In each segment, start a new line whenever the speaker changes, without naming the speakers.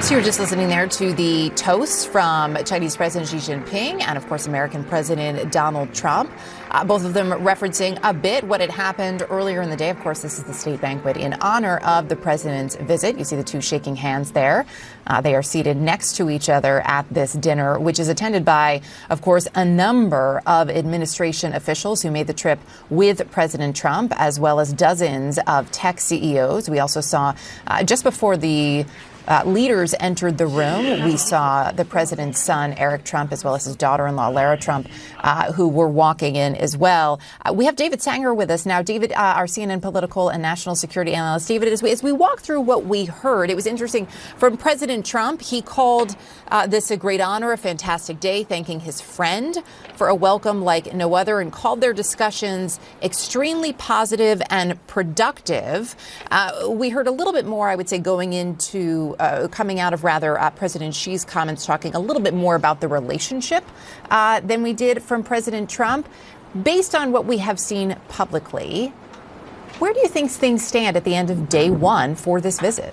So you were just listening there to the toasts from Chinese President Xi Jinping and, of course, American President Donald Trump. Both of them referencing a bit what had happened earlier in the day. Of course, this is the state banquet in honor of the president's visit. You see the two shaking hands there. They are seated next to each other at this dinner, which is attended by, of course, a number of administration officials who made the trip with President Trump, as well as dozens of tech CEOs. We also saw just before the leaders entered the room, we saw the president's son, Eric Trump, as well as his daughter-in-law, Lara Trump, who were walking in as well. We have David Sanger with us now. David, our CNN political and national security analyst. David, as we walk through what we heard, it was interesting. From President Trump, he called this a great honor, a fantastic day, thanking his friend for a welcome like no other, and called their discussions extremely positive and productive. We heard a little bit more, I would say, going into coming out of President Xi's comments, talking a little bit more about the relationship than we did from President Trump. Based on what we have seen publicly, where do you think things stand at the end of day one for this visit?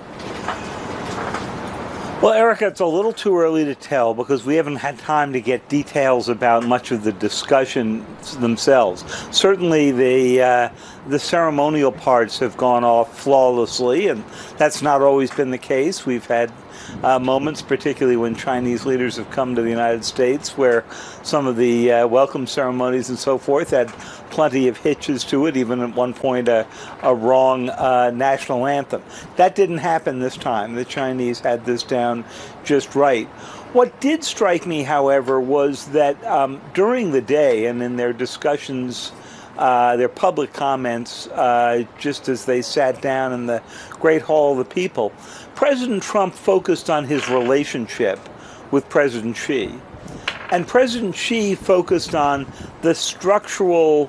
Well, Erica, it's a little too early to tell because we haven't had time to get details about much of the discussions themselves. Certainly, the ceremonial parts have gone off flawlessly, and that's not always been the case. We've had moments, particularly when Chinese leaders have come to the United States, where some of the welcome ceremonies and so forth had plenty of hitches to it, even at one point a wrong national anthem. That didn't happen this time. The Chinese had this down just right. What did strike me, however, was that during the day and in their discussions, their public comments, just as they sat down in the Great Hall of the People, President Trump focused on his relationship with President Xi. And President Xi focused on the structural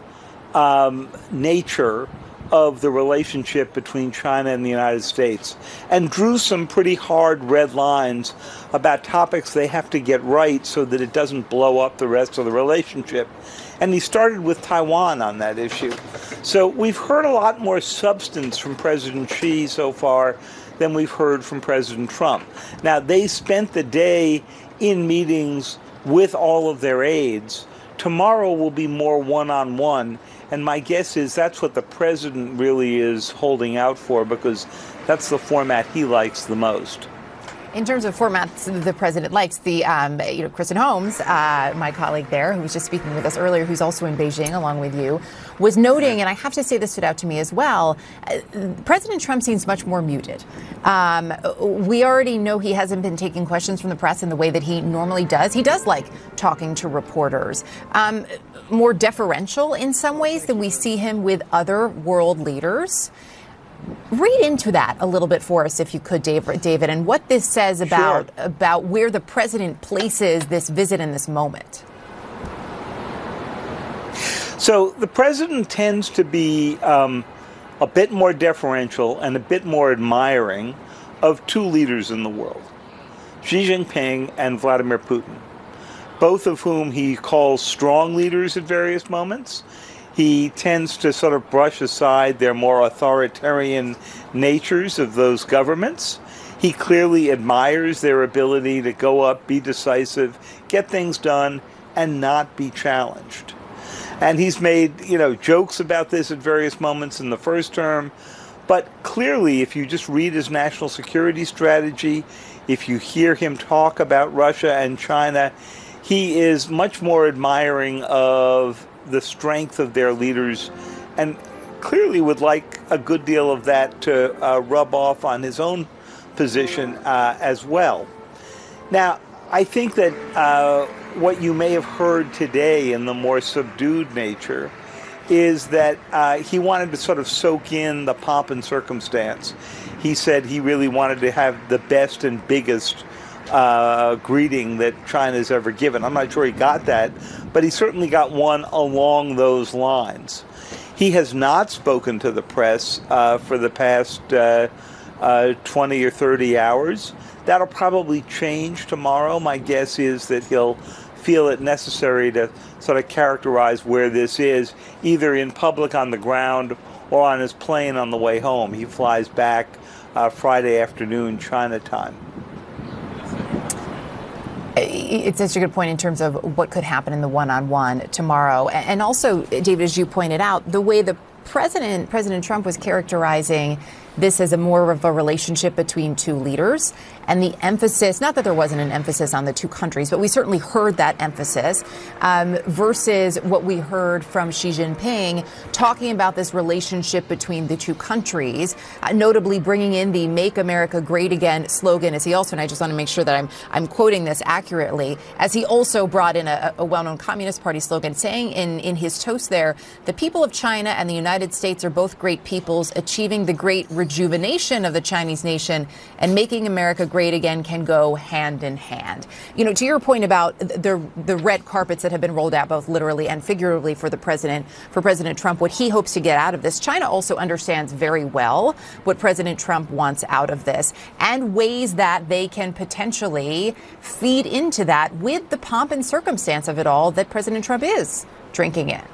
nature of the relationship between China and the United States, and drew some pretty hard red lines about topics they have to get right so that it doesn't blow up the rest of the relationship. And he started with Taiwan on that issue. So we've heard a lot more substance from President Xi so far than we've heard from President Trump. Now, they spent the day in meetings with all of their aides. Tomorrow will be more one-on-one, and my guess is that's what the president really is holding out for, because that's the format he likes the most.
In terms of formats the president likes, Kristen Holmes, my colleague there, who was just speaking with us earlier, who's also in Beijing along with you, was noting, and I have to say this stood out to me as well, President Trump seems much more muted. We already know he hasn't been taking questions from the press in the way that he normally does. He does like talking to reporters. More deferential in some ways than we see him with other world leaders. Read into that a little bit for us, if you could, David, and what this says about where the president places this visit in this moment.
So the president tends to be a bit more deferential and a bit more admiring of two leaders in the world, Xi Jinping and Vladimir Putin, both of whom he calls strong leaders at various moments. He tends to sort of brush aside their more authoritarian natures of those governments. He clearly admires their ability to go up, be decisive, get things done, and not be challenged. And he's made, jokes about this at various moments in the first term. But clearly, if you just read his national security strategy, if you hear him talk about Russia and China, he is much more admiring of the strength of their leaders, and clearly would like a good deal of that to rub off on his own position as well. Now, I think that what you may have heard today in the more subdued nature is that he wanted to sort of soak in the pomp and circumstance. He said he really wanted to have the best and biggest greeting that China's ever given. I'm not sure he got that, but he certainly got one along those lines. He has not spoken to the press for the past 20 or 30 hours. That'll probably change tomorrow. My guess is that he'll feel it necessary to sort of characterize where this is, either in public on the ground or on his plane on the way home. He flies back Friday afternoon, China time.
It's such a good point in terms of what could happen in the one-on-one tomorrow. And also, David, as you pointed out, the way the President Trump was characterizing this as a more of a relationship between two leaders, and the emphasis, not that there wasn't an emphasis on the two countries, but we certainly heard that emphasis, versus what we heard from Xi Jinping talking about this relationship between the two countries, notably bringing in the Make America Great Again slogan, as he also, and I just want to make sure that I'm quoting this accurately, as he also brought in a well-known Communist Party slogan, saying in his toast there, the people of China and the United States are both great peoples, achieving the great rejuvenation of the Chinese nation and making America great again can go hand in hand. You know, to your point about the red carpets that have been rolled out both literally and figuratively for President Trump, what he hopes to get out of this, China also understands very well what President Trump wants out of this and ways that they can potentially feed into that with the pomp and circumstance of it all that President Trump is drinking in.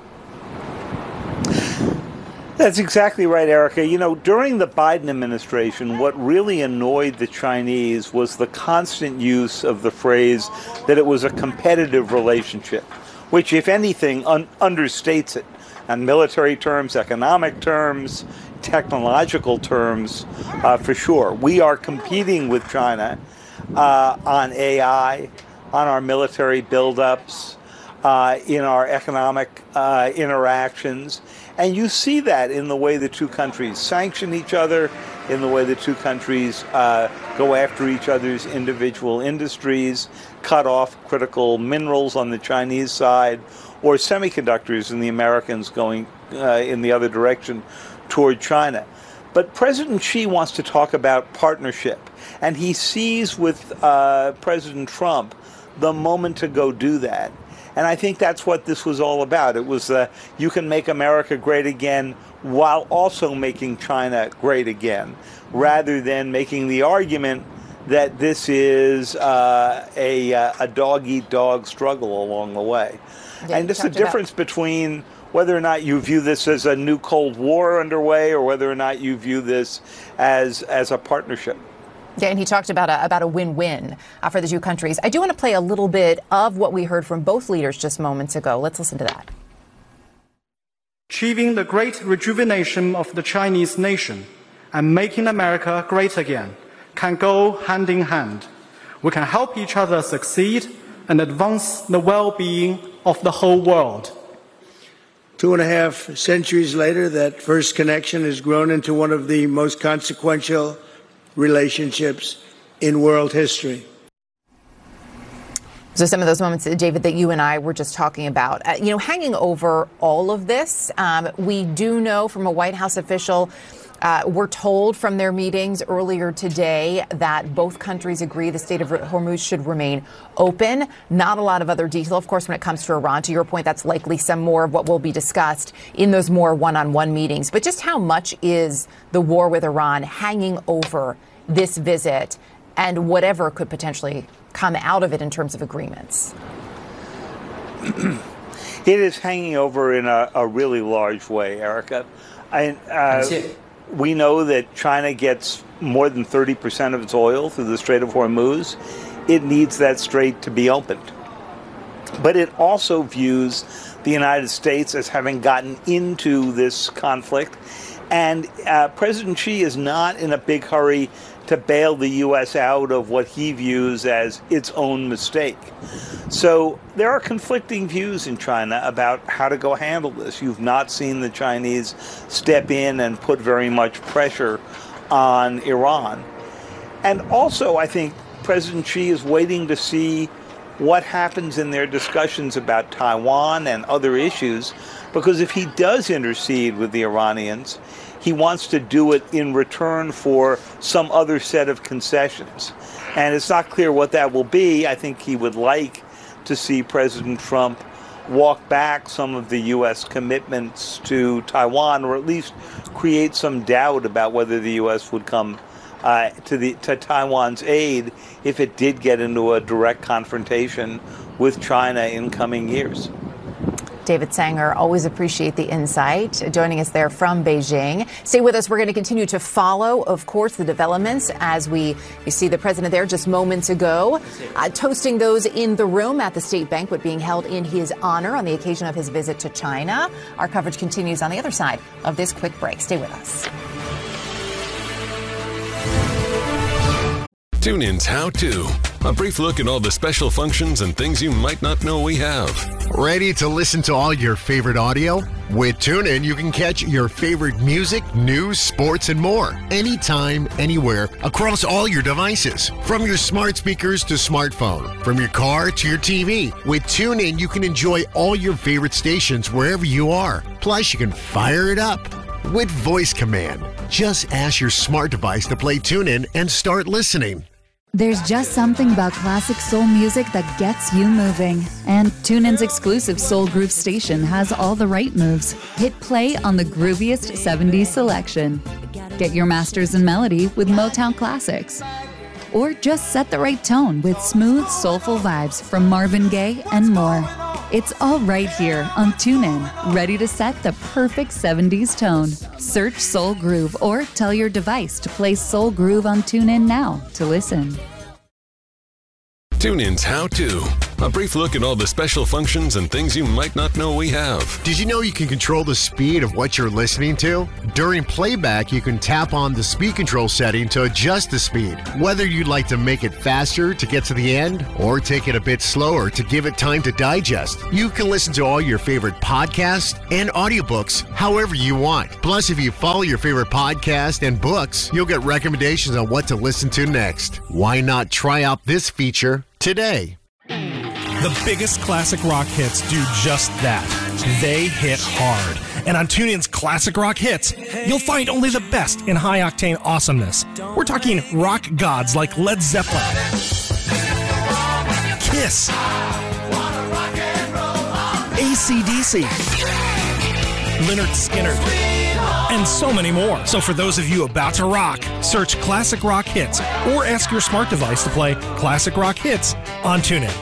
That's exactly right, Erica. You know, during the Biden administration, what really annoyed the Chinese was the constant use of the phrase that it was a competitive relationship, which, if anything, understates it on military terms, economic terms, technological terms, for sure. We are competing with China on AI, on our military buildups, in our economic interactions. And you see that in the way the two countries sanction each other, in the way the two countries go after each other's individual industries, cut off critical minerals on the Chinese side, or semiconductors and the Americans going in the other direction toward China. But President Xi wants to talk about partnership, and he sees with President Trump the moment to go do that. And I think that's what this was all about. It was you can make America great again while also making China great again, rather than making the argument that this is a dog-eat-dog struggle along the way. Yeah, and just the difference between whether or not you view this as a new Cold War underway or whether or not you view this as a partnership.
Yeah, and he talked about a win-win for the two countries. I do want to play a little bit of what we heard from both leaders just moments ago. Let's listen to that.
Achieving the great rejuvenation of the Chinese nation and making America great again can go hand in hand. We can help each other succeed and advance the well-being of the whole world.
2.5 centuries later, that first connection has grown into one of the most consequential relationships in world history.
So some of those moments, David, that you and I were just talking about, hanging over all of this, we do know from a White House official, we're told from their meetings earlier today that both countries agree the Strait of Hormuz should remain open. Not a lot of other detail, of course, when it comes to Iran. To your point, that's likely some more of what will be discussed in those more one-on-one meetings. But just how much is the war with Iran hanging over this visit and whatever could potentially come out of it in terms of agreements?
It is hanging over in a really large way, Erica. We know that China gets more than 30% of its oil through the Strait of Hormuz. It needs that strait to be opened. But it also views the United States as having gotten into this conflict. And President Xi is not in a big hurry to bail the U.S. out of what he views as its own mistake. So there are conflicting views in China about how to go handle this. You've not seen the Chinese step in and put very much pressure on Iran. And also, I think President Xi is waiting to see what happens in their discussions about Taiwan and other issues, because if he does intercede with the Iranians, he wants to do it in return for some other set of concessions. And it's not clear what that will be. I think he would like to see President Trump walk back some of the U.S. commitments to Taiwan, or at least create some doubt about whether the U.S. would come to Taiwan's aid if it did get into a direct confrontation with China in coming years.
David Sanger, always appreciate the insight, joining us there from Beijing. Stay with us. We're going to continue to follow, of course, the developments as we see the president there just moments ago, toasting those in the room at the state banquet being held in his honor on the occasion of his visit to China. Our coverage continues on the other side of this quick break. Stay with us.
TuneIn's How To. A brief look at all the special functions and things you might not know we have.
Ready to listen to all your favorite audio? With TuneIn, you can catch your favorite music, news, sports, and more. Anytime, anywhere, across all your devices. From your smart speakers to smartphone. From your car to your TV. With TuneIn, you can enjoy all your favorite stations wherever you are. Plus, you can fire it up with voice command. Just ask your smart device to play TuneIn and start listening.
There's just something about classic soul music that gets you moving. And TuneIn's exclusive Soul Groove station has all the right moves. Hit play on the grooviest 70s selection. Get your masters in melody with Motown classics. Or just set the right tone with smooth, soulful vibes from Marvin Gaye and more. It's all right here on TuneIn, ready to set the perfect 70s tone. Search Soul Groove or tell your device to play Soul Groove on TuneIn now to listen.
TuneIn's How To. A brief look at all the special functions and things you might not know we have.
Did you know you can control the speed of what you're listening to? During playback, you can tap on the speed control setting to adjust the speed. Whether you'd like to make it faster to get to the end or take it a bit slower to give it time to digest, you can listen to all your favorite podcasts and audiobooks however you want. Plus, if you follow your favorite podcast and books, you'll get recommendations on what to listen to next. Why not try out this feature today?
The biggest classic rock hits do just that. They hit hard. And on TuneIn's Classic Rock Hits, you'll find only the best in high-octane awesomeness. We're talking rock gods like Led Zeppelin, Kiss, AC/DC, Lynyrd Skynyrd, and so many more. So for those of you about to rock, search Classic Rock Hits or ask your smart device to play Classic Rock Hits on TuneIn.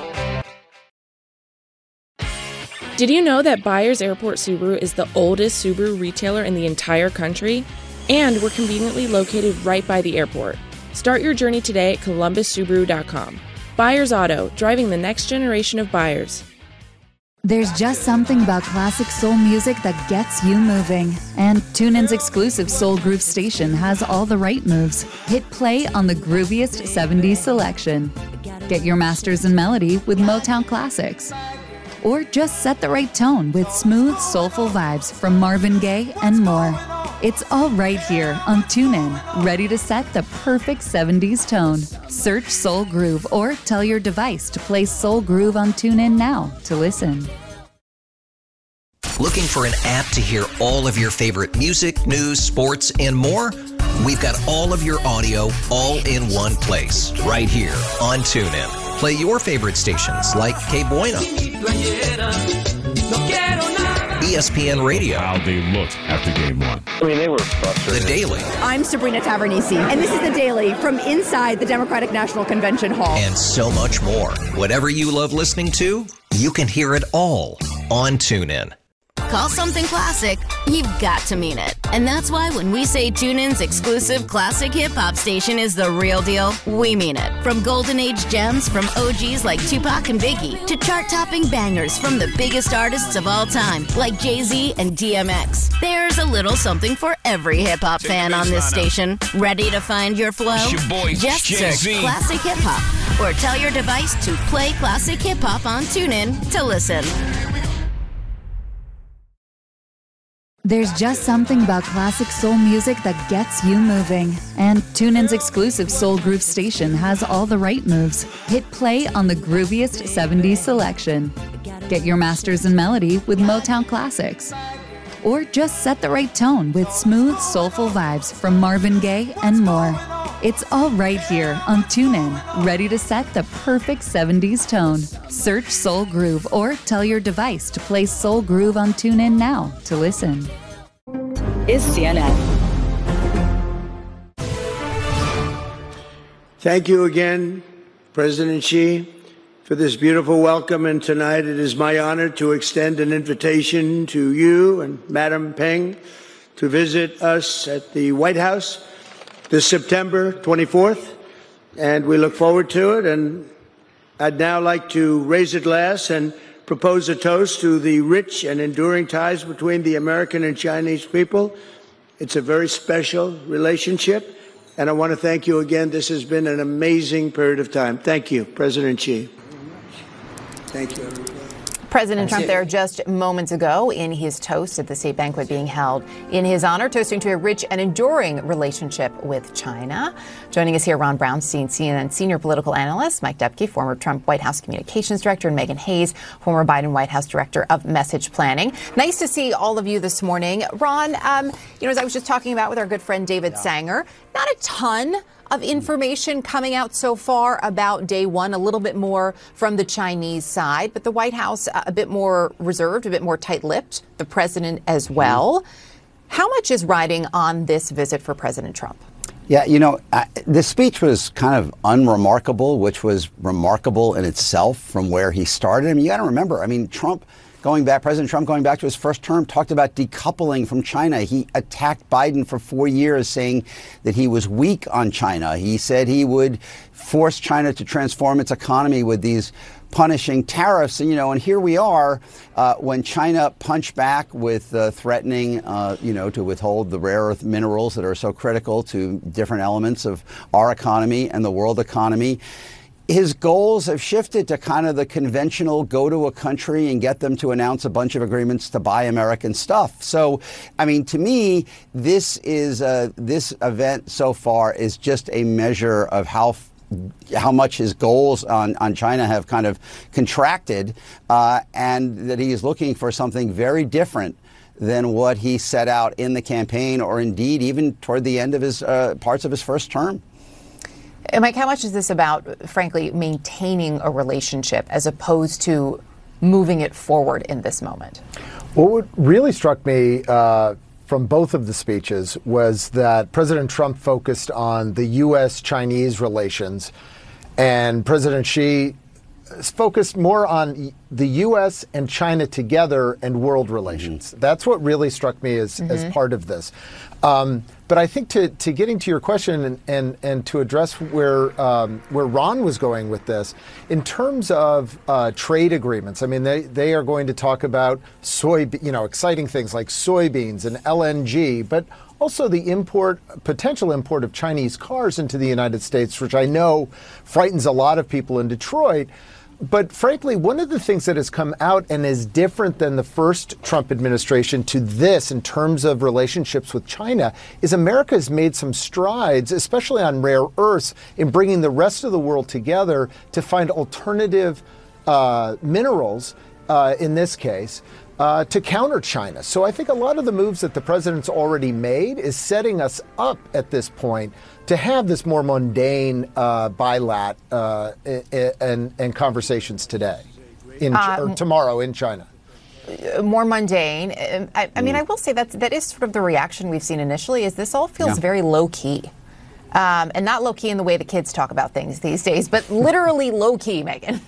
Did you know that Byers Airport Subaru is the oldest Subaru retailer in the entire country? And we're conveniently located right by the airport. Start your journey today at columbussubaru.com. Byers Auto, driving the next generation of buyers.
There's just something about classic soul music that gets you moving. And TuneIn's exclusive Soul Groove station has all the right moves. Hit play on the grooviest 70s selection. Get your masters in melody with Motown classics. Or just set the right tone with smooth, soulful vibes from Marvin Gaye and more. It's all right here on TuneIn, ready to set the perfect 70s tone. Search Soul Groove or tell your device to play Soul Groove on TuneIn now to listen.
Looking for an app to hear all of your favorite music, news, sports, and more? We've got all of your audio all in one place, right here on TuneIn. Play your favorite stations like Que Buena, ESPN Radio.
How they looked after game one.
I mean, they were frustrated.
The Daily.
I'm Sabrina Tavernisi, and this is The Daily from inside the Democratic National Convention Hall.
And so much more. Whatever you love listening to, you can hear it all on TuneIn.
Call something classic, you've got to mean it. And that's why when we say TuneIn's exclusive classic hip-hop station is the real deal, we mean it. From golden age gems from OGs like Tupac and Biggie, to chart-topping bangers from the biggest artists of all time, like Jay-Z and DMX. There's a little something for every hip-hop fan on this station. Ready to find your flow? Just search Classic Hip-Hop, or tell your device to play Classic Hip-Hop on TuneIn to listen.
There's just something about classic soul music that gets you moving. And TuneIn's exclusive Soul Groove station has all the right moves. Hit play on the grooviest 70s selection. Get your masters in melody with Motown classics. Or just set the right tone with smooth, soulful vibes from Marvin Gaye and more. It's all right here on TuneIn, ready to set the perfect 70s tone. Search Soul Groove or tell your device to play Soul Groove on TuneIn now to listen.
Is CNN.
Thank you again, President Xi. for this beautiful welcome. And tonight it is my honor to extend an invitation to you and Madam Peng to visit us at the White House this September 24th. And we look forward to it. And I'd now like to raise a glass and propose a toast to the rich and enduring ties between the American and Chinese people. It's a very special relationship. And I want to thank you again. This has been an amazing period of time. Thank you, President Xi. Thank you, everybody.
President Trump there just moments ago in his toast at the state banquet being held in his honor, toasting to a rich and enduring relationship with China. Joining us here, Ron Brownstein, CNN senior political analyst, Mike Depke, former Trump White House communications director, and Megan Hayes, former Biden White House director of message planning. Nice to see all of you this morning. Ron, as I was just talking about with our good friend David Sanger, not a ton of information coming out so far about day one, a little bit more from the Chinese side, but the White House a bit more reserved, a bit more tight-lipped, the president as well. How much is riding on this visit for President Trump?
Yeah, the speech was kind of unremarkable, which was remarkable in itself from where he started. I mean, you got to remember, President Trump going back to his first term talked about decoupling from China. He attacked Biden for 4 years, saying that he was weak on China. He said he would force China to transform its economy with these punishing tariffs. And here we are when China punched back with threatening, to withhold the rare earth minerals that are so critical to different elements of our economy and the world economy. His goals have shifted to kind of the conventional go to a country and get them to announce a bunch of agreements to buy American stuff. So, to me, this event so far is just a measure of how much his goals on China have kind of contracted, and that he is looking for something very different than what he set out in the campaign, or indeed even toward the end of his parts of his first term.
Mike, how much is this about, frankly, maintaining a relationship as opposed to moving it forward in this moment?
Well, what really struck me from both of the speeches was that President Trump focused on the U.S.-Chinese relations, and President Xi focused more on the U.S. and China together and world relations. Mm-hmm. That's what really struck me as part of this. But I think to getting to your question and to address where Ron was going with this, in terms of trade agreements, they are going to talk about exciting things like soybeans and LNG, but also the potential import of Chinese cars into the United States, which I know frightens a lot of people in Detroit. But frankly, one of the things that has come out and is different than the first Trump administration to this in terms of relationships with China is America has made some strides, especially on rare earths, in bringing the rest of the world together to find alternative minerals, in this case, to counter China. So I think a lot of the moves that the president's already made is setting us up at this point to have this more mundane bilat and conversations today, or tomorrow in China.
More mundane. I will say that is sort of the reaction we've seen initially, is this all feels very low-key. And not low-key in the way the kids talk about things these days, but literally low-key, Megan.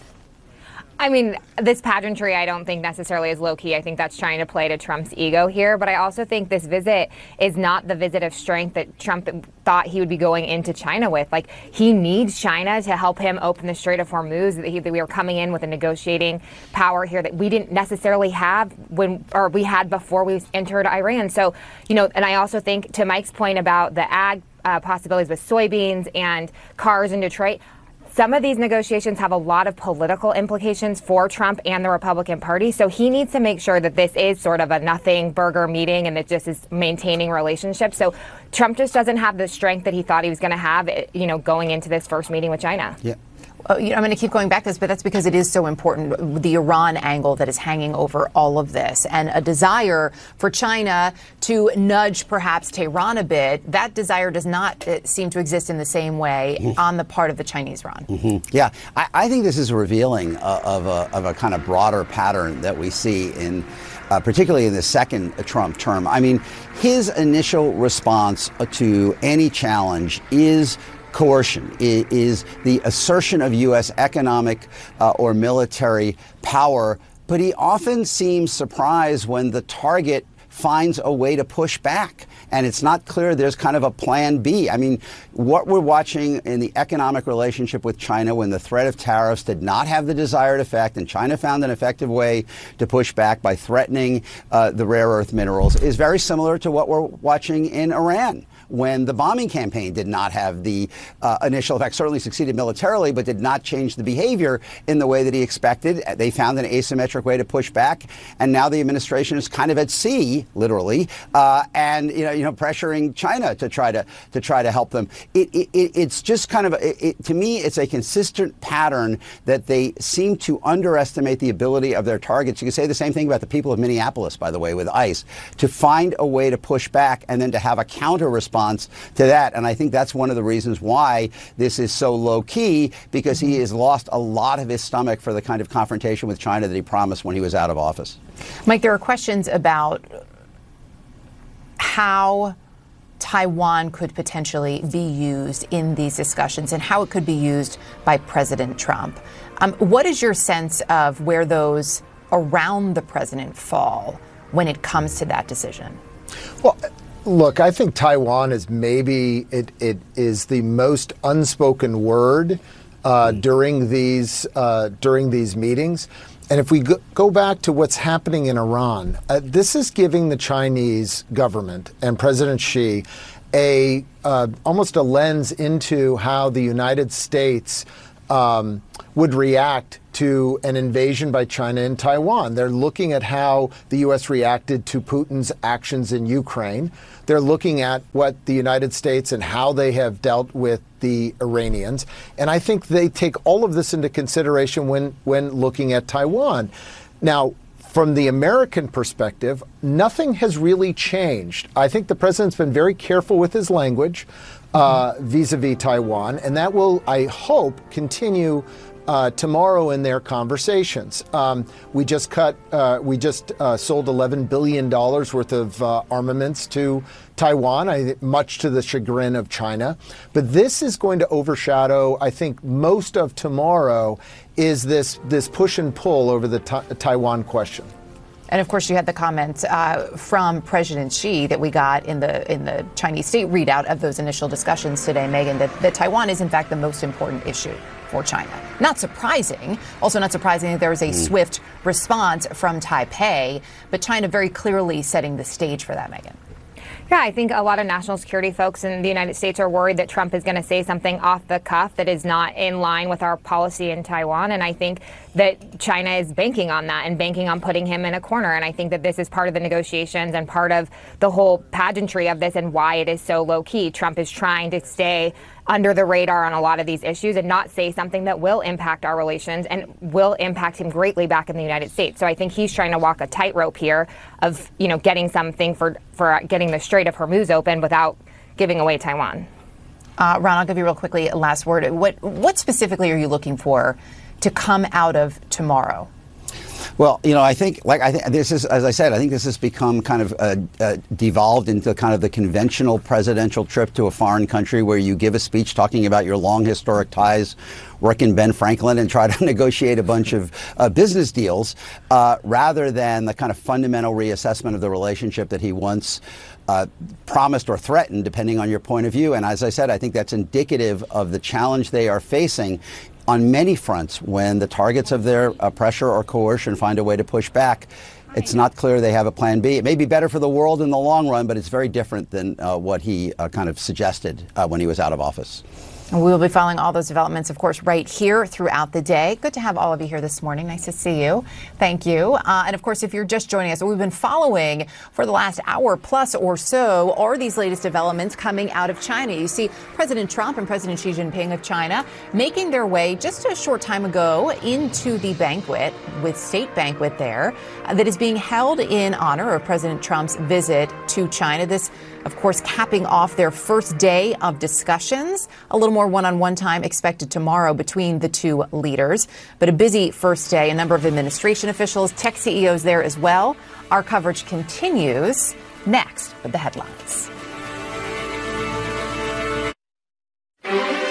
This pageantry I don't think necessarily is low-key. I think that's trying to play to Trump's ego here. But I also think this visit is not the visit of strength that Trump thought he would be going into China with. He needs China to help him open the Strait of Hormuz, that we are coming in with a negotiating power here that we didn't necessarily have we had before we entered Iran. So, and I also think, to Mike's point about the ag possibilities with soybeans and cars in Detroit, some of these negotiations have a lot of political implications for Trump and the Republican Party. So he needs to make sure that this is sort of a nothing burger meeting and that just is maintaining relationships. So Trump just doesn't have the strength that he thought he was going to have, going into this first meeting with China.
Yeah.
I'm going to keep going back to this, but that's because it is so important, the Iran angle that is hanging over all of this, and a desire for China to nudge perhaps Tehran a bit. That desire does not seem to exist in the same way on the part of the Chinese, Ron.
Yeah, I think this is revealing of a kind of broader pattern that we see in particularly in the second Trump term. His initial response to any challenge is coercion, is the assertion of U.S. economic or military power. But he often seems surprised when the target finds a way to push back. And it's not clear there's kind of a plan B. I mean, what we're watching in the economic relationship with China when the threat of tariffs did not have the desired effect, and China found an effective way to push back by threatening the rare earth minerals, is very similar to what we're watching in Iran, when the bombing campaign did not have the initial effect, certainly succeeded militarily, but did not change the behavior in the way that he expected. They found an asymmetric way to push back, and now the administration is kind of at sea, literally, and pressuring China to try to help them. It's just kind of to me, it's a consistent pattern that they seem to underestimate the ability of their targets. You can say the same thing about the people of Minneapolis, by the way, with ICE, to find a way to push back and then to have a counter response to that. And I think that's one of the reasons why this is so low key, because he has lost a lot of his stomach for the kind of confrontation with China that he promised when he was out of office.
Mike, there are questions about how Taiwan could potentially be used in these discussions and how it could be used by President Trump. What is your sense of where those around the president fall when it comes to that decision?
Well, look, I think Taiwan is maybe it is the most unspoken word during these meetings. And if we go back to what's happening in Iran, this is giving the Chinese government and President Xi almost a lens into how the United States would react to an invasion by China in Taiwan. They're looking at how the U.S. reacted to Putin's actions in Ukraine. They're looking at what the United States and how they have dealt with the Iranians. And I think they take all of this into consideration when looking at Taiwan. Now, from the American perspective, nothing has really changed. I think the president's been very careful with his language vis-a-vis Taiwan, and that will, I hope, continue tomorrow in their conversations. We just sold $11 billion worth of armaments to Taiwan, much to the chagrin of China. But this is going to overshadow, I think, most of tomorrow is this push and pull over the Taiwan question.
And of course, you had the comments from President Xi that we got in the Chinese state readout of those initial discussions today, Megan, that Taiwan is in fact the most important issue for China. Not surprising. Also not surprising that there was a swift response from Taipei, but China very clearly setting the stage for that, Megan.
Yeah, I think a lot of national security folks in the United States are worried that Trump is going to say something off the cuff that is not in line with our policy in Taiwan. And I think that China is banking on that and banking on putting him in a corner. And I think that this is part of the negotiations and part of the whole pageantry of this and why it is so low key. Trump is trying to stay under the radar on a lot of these issues and not say something that will impact our relations and will impact him greatly back in the United States. So I think he's trying to walk a tightrope here of, getting something for getting the Strait of Hormuz open without giving away Taiwan.
Ron, I'll give you real quickly a last word. What specifically are you looking for to come out of tomorrow?
Well, I think this is, as I said, I think this has become kind of devolved into kind of the conventional presidential trip to a foreign country where you give a speech talking about your long historic ties, work in Ben Franklin, and try to negotiate a bunch of business deals, rather than the kind of fundamental reassessment of the relationship that he once promised or threatened, depending on your point of view. And as I said, I think that's indicative of the challenge they are facing on many fronts when the targets of their pressure or coercion find a way to push back. It's not clear they have a plan B. It may be better for the world in the long run, but it's very different than what he kind of suggested when he was out of office.
And we will be following all those developments, of course, right here throughout the day. Good to have all of you here this morning. Nice to see you. Thank you. And of course, if you're just joining us, what we've been following for the last hour plus or so are these latest developments coming out of China. You see President Trump and President Xi Jinping of China making their way just a short time ago into the banquet, with state banquet there, that is being held in honor of President Trump's visit to China. This, of course, capping off their first day of discussions. A little more one-on-one time expected tomorrow between the two leaders. But a busy first day. A number of administration officials, tech CEOs there as well. Our coverage continues next with the headlines.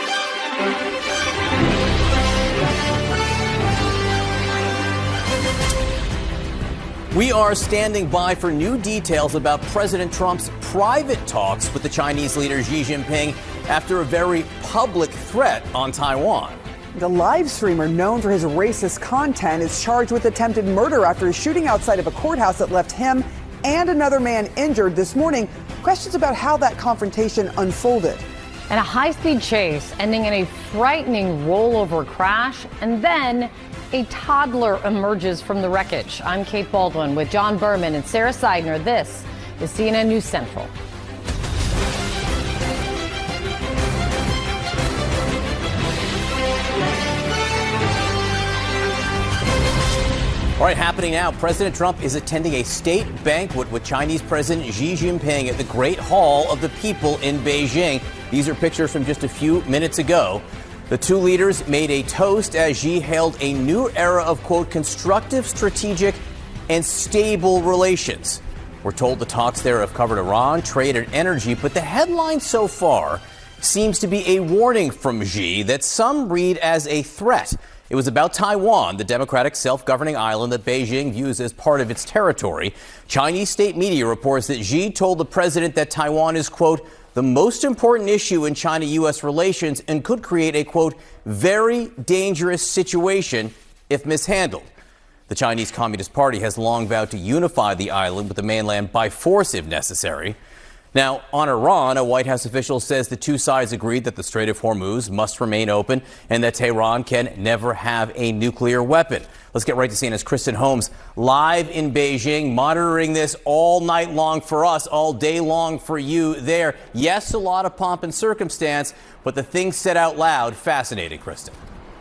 We are standing by for new details about President Trump's private talks with the Chinese leader Xi Jinping after a very public threat on Taiwan.
The live streamer, known for his racist content, is charged with attempted murder after a shooting outside of a courthouse that left him and another man injured this morning. Questions about how that confrontation unfolded.
And a high-speed chase ending in a frightening rollover crash, and then a toddler emerges from the wreckage. I'm Kate Baldwin with John Berman and Sarah Seidner. This is CNN News Central.
All right, happening now. President Trump is attending a state banquet with Chinese President Xi Jinping at the Great Hall of the People in Beijing. These are pictures from just a few minutes ago. The two leaders made a toast as Xi hailed a new era of, quote, constructive, strategic, and stable relations. We're told the talks there have covered Iran, trade, and energy, but the headline so far seems to be a warning from Xi that some read as a threat. It was about Taiwan, the democratic self-governing island that Beijing views as part of its territory. Chinese state media reports that Xi told the president that Taiwan is, quote, the most important issue in China-U.S. relations and could create a, quote, very dangerous situation if mishandled. The Chinese Communist Party has long vowed to unify the island with the mainland by force if necessary. Now, on Iran, a White House official says the two sides agreed that the Strait of Hormuz must remain open and that Tehran can never have a nuclear weapon. Let's get right to CNN's Kristen Holmes live in Beijing, monitoring this all night long for us, all day long for you there. Yes, a lot of pomp and circumstance, but the things said out loud, fascinating, Kristen.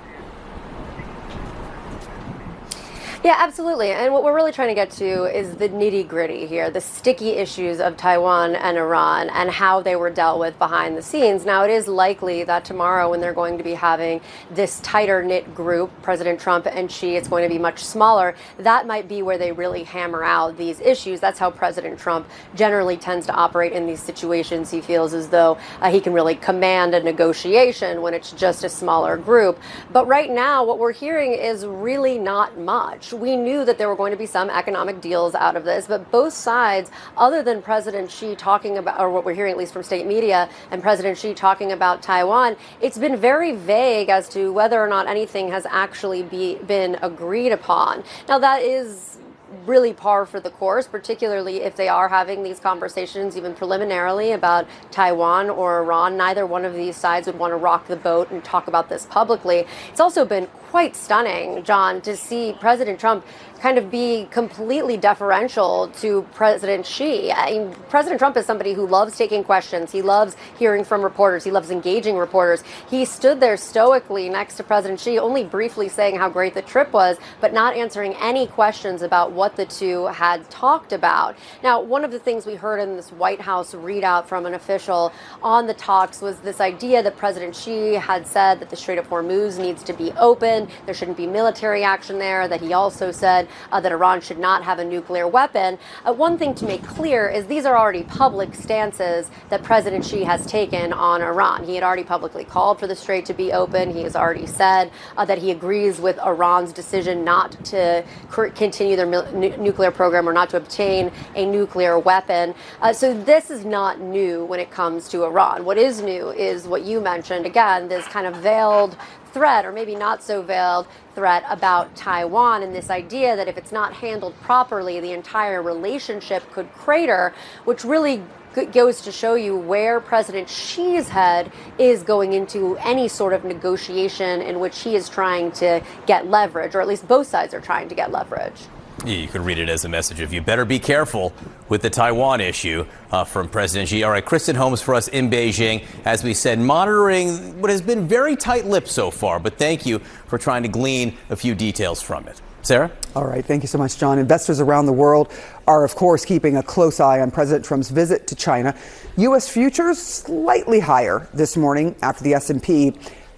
Yeah, absolutely. And what we're really trying to get to is the nitty-gritty here, the sticky issues of Taiwan and Iran and how they were dealt with behind the scenes. Now, it is likely that tomorrow, when they're going to be having this tighter-knit group, President Trump and Xi, it's going to be much smaller. That might be where they really hammer out these issues. That's how President Trump generally tends to operate in these situations. He feels as though he can really command a negotiation when it's just a smaller group. But right now, what we're hearing is really not much. We knew that there were going to be some economic deals out of this, but both sides, other than President Xi talking about, or what we're hearing at least from state media, and President Xi talking about Taiwan, it's been very vague as to whether or not anything has actually been agreed upon. Now, that is really par for the course, particularly if they are having these conversations even preliminarily about Taiwan or Iran. Neither one of these sides would want to rock the boat and talk about this publicly. It's also been quite stunning, John, to see President Trump kind of be completely deferential to President Xi. I mean, President Trump is somebody who loves taking questions. He loves hearing from reporters. He loves engaging reporters. He stood there stoically next to President Xi, only briefly saying how great the trip was, but not answering any questions about what the two had talked about. Now, one of the things we heard in this White House readout from an official on the talks was this idea that President Xi had said that the Strait of Hormuz needs to be open. There shouldn't be military action there, that he also said that Iran should not have a nuclear weapon. One thing to make clear is these are already public stances that President Xi has taken on Iran. He had already publicly called for the strait to be open. He has already said that he agrees with Iran's decision not to continue their nuclear program or not to obtain a nuclear weapon. So this is not new when it comes to Iran. What is new is what you mentioned, again, this kind of veiled threat, or maybe not so veiled threat, about Taiwan, and this idea that if it's not handled properly, the entire relationship could crater, which really goes to show you where President Xi's head is going into any sort of negotiation in which he is trying to get leverage, or at least both sides are trying to get leverage.
Yeah, you could read it as a message of you better be careful with the Taiwan issue from President Xi. All right, Kristen Holmes for us in Beijing, as we said, monitoring what has been very tight-lipped so far, but thank you for trying to glean a few details from it. Sarah?
All right. Thank you so much, John. Investors around the world are, of course, keeping a close eye on President Trump's visit to China. U.S. futures slightly higher this morning after the S&P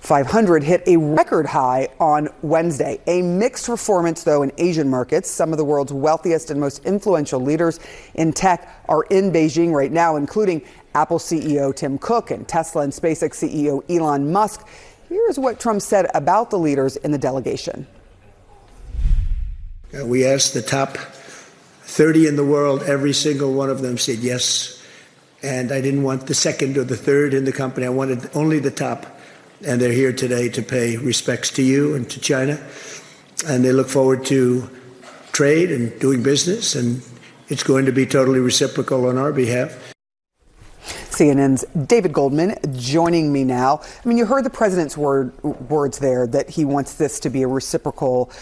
500 hit a record high on Wednesday. A mixed performance, though, in Asian markets. Some of the world's wealthiest and most influential leaders in tech are in Beijing right now, including Apple CEO Tim Cook and Tesla and SpaceX CEO Elon Musk. Here's what Trump said about the leaders in the delegation.
We asked the top 30 in the world, every single one of them said yes. And I didn't want the second or the third in the company. I wanted only the top. And they're here today to pay respects to you and to China. And they look forward to trade and doing business. And it's going to be totally reciprocal on our behalf.
CNN's David Goldman joining me now. I mean, you heard the president's words there that he wants this to be a reciprocal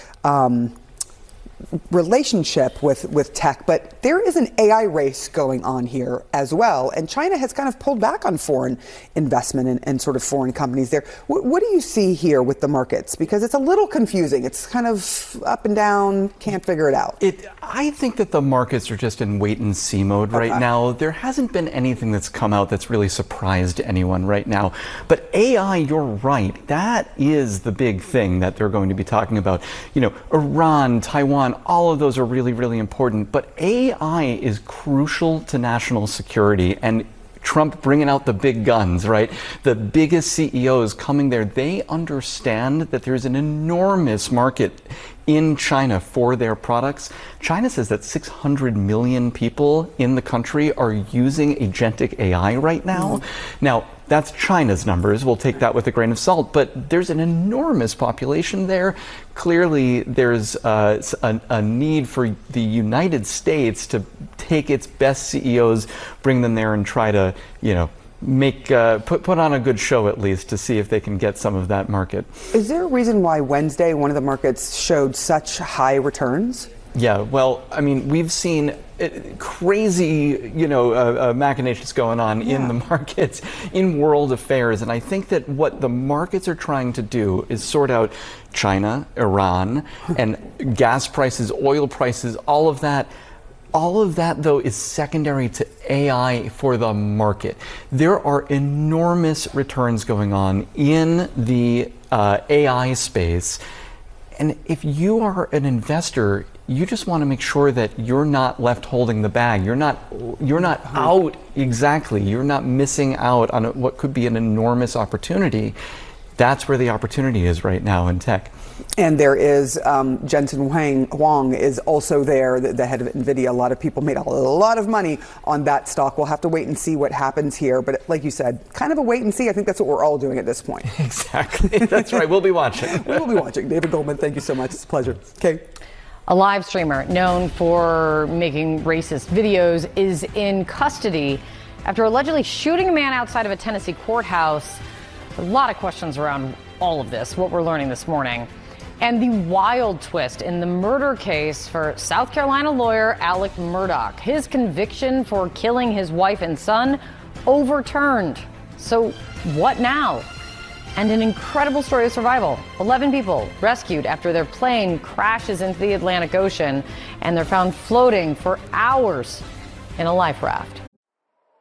relationship with tech, but there is an AI race going on here as well, and China has kind of pulled back on foreign investment and sort of foreign companies there. What do you see here with the markets? Because it's a little confusing. It's kind of up and down, can't figure it out.
I think that the markets are just in wait-and-see mode right now. There hasn't been anything that's come out that's really surprised anyone right now. But AI, you're right, that is the big thing that they're going to be talking about. You know, Iran, Taiwan, all of those are really, really important. But AI is crucial to national security, and Trump bringing out the big guns, right? The biggest CEOs coming there, they understand that there's an enormous market in China for their products. China says that 600 million people in the country are using agentic AI right now. Now, that's China's numbers. We'll take that with a grain of salt. But there's an enormous population there. Clearly, there's a need for the United States to take its best CEOs, bring them there, and try to, you know, put on a good show at least to see if they can get some of that market.
Is there a reason why Wednesday one of the markets showed such high returns?
Yeah, well, I mean, we've seen crazy, machinations going on in the markets, in world affairs. And I think that what the markets are trying to do is sort out China, Iran, and gas prices, oil prices, all of that. All of that, though, is secondary to AI for the market. There are enormous returns going on in the AI space. And if you are an investor, you just want to make sure that you're not left holding the bag. You're not out, exactly. You're not missing out on what could be an enormous opportunity. That's where the opportunity is right now in tech.
And there is Jensen Huang is also there, the head of NVIDIA. A lot of people made a lot of money on that stock. We'll have to wait and see what happens here. But like you said, kind of a wait and see. I think that's what we're all doing at this point.
Exactly. That's right. We'll be watching.
We will be watching. David Goldman, thank you so much. It's a pleasure. Okay.
A live streamer known for making racist videos is in custody after allegedly shooting a man outside of a Tennessee courthouse. A lot of questions around all of this, what we're learning this morning. And the wild twist in the murder case for South Carolina lawyer Alec Murdaugh. His conviction for killing his wife and son overturned. So what now? And an incredible story of survival. 11 people rescued after their plane crashes into the Atlantic Ocean, and they're found floating for hours in a life raft.